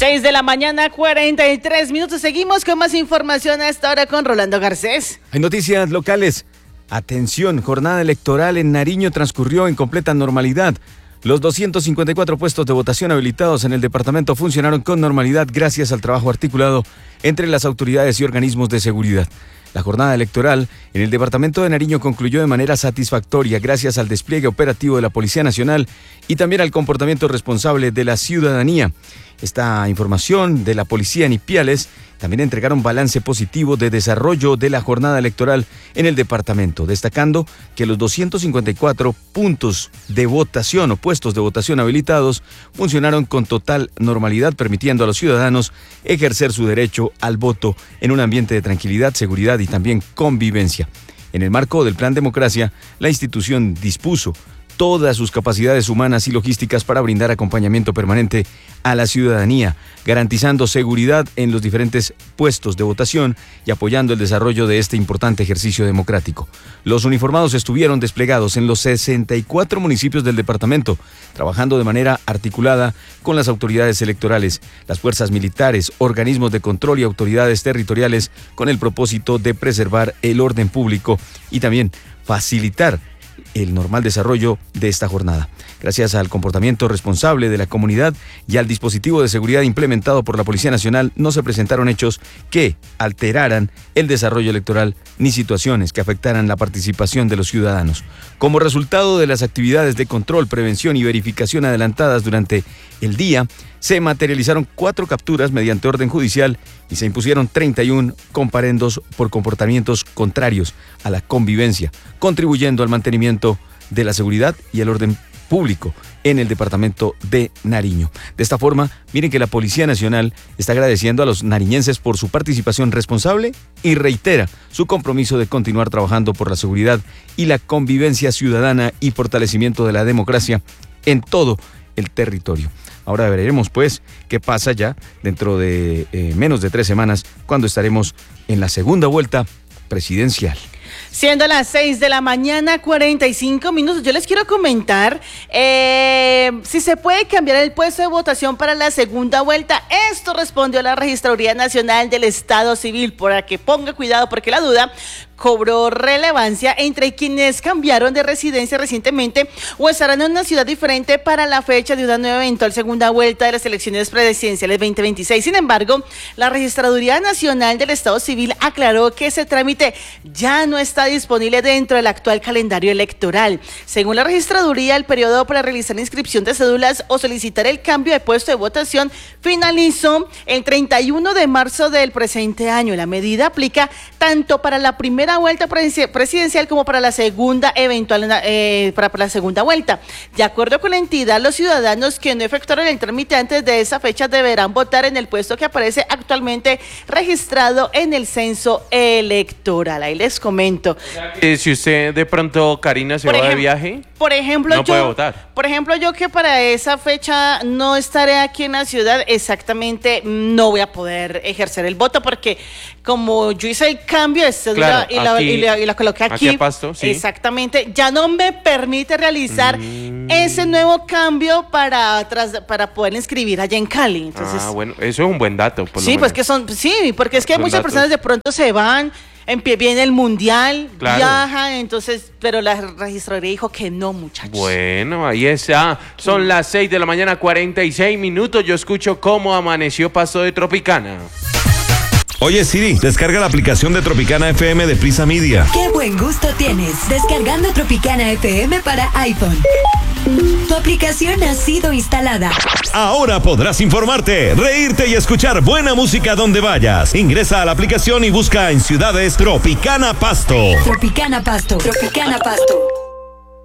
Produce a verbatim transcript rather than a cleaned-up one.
seis de la mañana, cuarenta y tres minutos. Seguimos con más información a esta hora con Rolando Garcés. Hay noticias locales. Atención, jornada electoral en Nariño transcurrió en completa normalidad. Los doscientos cincuenta y cuatro puestos de votación habilitados en el departamento funcionaron con normalidad gracias al trabajo articulado entre las autoridades y organismos de seguridad. La jornada electoral en el departamento de Nariño concluyó de manera satisfactoria gracias al despliegue operativo de la Policía Nacional y también al comportamiento responsable de la ciudadanía. Esta información de la Policía en Ipiales también entregaron balance positivo de desarrollo de la jornada electoral en el departamento, destacando que los doscientos cincuenta y cuatro puntos de votación o puestos de votación habilitados funcionaron con total normalidad, permitiendo a los ciudadanos ejercer su derecho al voto en un ambiente de tranquilidad, seguridad y también convivencia. En el marco del Plan Democracia, la institución dispuso todas sus capacidades humanas y logísticas para brindar acompañamiento permanente a la ciudadanía, garantizando seguridad en los diferentes puestos de votación y apoyando el desarrollo de este importante ejercicio democrático. Los uniformados estuvieron desplegados en los sesenta y cuatro municipios del departamento, trabajando de manera articulada con las autoridades electorales, las fuerzas militares, organismos de control y autoridades territoriales con el propósito de preservar el orden público y también facilitar el normal desarrollo de esta jornada. Gracias al comportamiento responsable de la comunidad y al dispositivo de seguridad implementado por la Policía Nacional, no se presentaron hechos que alteraran el desarrollo electoral ni situaciones que afectaran la participación de los ciudadanos. Como resultado de las actividades de control, prevención y verificación adelantadas durante el día, se materializaron cuatro capturas mediante orden judicial y se impusieron treinta y uno comparendos por comportamientos contrarios a la convivencia, contribuyendo al mantenimiento de la seguridad y el orden público en el departamento de Nariño. De esta forma, miren que la Policía Nacional está agradeciendo a los nariñenses por su participación responsable y reitera su compromiso de continuar trabajando por la seguridad y la convivencia ciudadana y fortalecimiento de la democracia en todo el territorio. Ahora veremos pues qué pasa ya dentro de eh, menos de tres semanas cuando estaremos en la segunda vuelta presidencial. Siendo las seis de la mañana, cuarenta y cinco minutos, yo les quiero comentar eh, si se puede cambiar el puesto de votación para la segunda vuelta. Esto respondió la Registraduría Nacional del Estado Civil, para que ponga cuidado porque la duda cobró relevancia entre quienes cambiaron de residencia recientemente o estarán en una ciudad diferente para la fecha de una nueva eventual segunda vuelta de las elecciones presidenciales veinte veintiséis. Sin embargo, la Registraduría Nacional del Estado Civil aclaró que ese trámite ya no está disponible dentro del actual calendario electoral. Según la Registraduría, el periodo para realizar la inscripción de cédulas o solicitar el cambio de puesto de votación finalizó el treinta y uno de marzo del presente año. La medida aplica tanto para la primera vuelta presidencial como para la segunda eventual eh, para, para la segunda vuelta. De acuerdo con la entidad, los ciudadanos que no efectuaron el trámite antes de esa fecha deberán votar en el puesto que aparece actualmente registrado en el censo electoral. Ahí les comento. Eh, si usted de pronto, Karina, se por va ejem- de viaje, por ejemplo, no yo, puede votar. Por ejemplo, yo que para esa fecha no estaré aquí en la ciudad, exactamente no voy a poder ejercer el voto porque como yo hice el cambio de cédula Claro, y, la, aquí, y, la, y la coloqué aquí, aquí a Pasto, sí. Exactamente, ya no me permite realizar mm. ese nuevo cambio para, tras, para poder inscribir allá en Cali. Entonces, ah, bueno, eso es un buen dato. Por sí, lo pues menos. que son, sí, porque es que Buen muchas dato. personas de pronto se van, en pie viene el mundial, Claro. viajan, entonces, pero la registraduría dijo que no, muchachos. Bueno, ahí está. Son las seis de la mañana, cuarenta y seis minutos. Yo escucho cómo amaneció Pasto de Tropicana. Oye Siri, descarga la aplicación de Tropicana F M de Prisa Media. ¡Qué buen gusto tienes! Descargando Tropicana F M para iPhone. Tu aplicación ha sido instalada. Ahora podrás informarte, reírte y escuchar buena música donde vayas. Ingresa a la aplicación y busca en ciudades Tropicana Pasto. Tropicana Pasto. Tropicana Pasto.